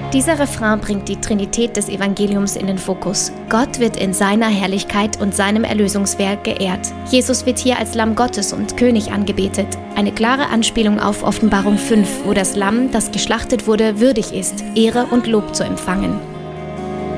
Dieser Refrain bringt die Trinität des Evangeliums in den Fokus. Gott wird in seiner Herrlichkeit und seinem Erlösungswerk geehrt. Jesus wird hier als Lamm Gottes und König angebetet. Eine klare Anspielung auf Offenbarung 5, wo das Lamm, das geschlachtet wurde, würdig ist, Ehre und Lob zu empfangen.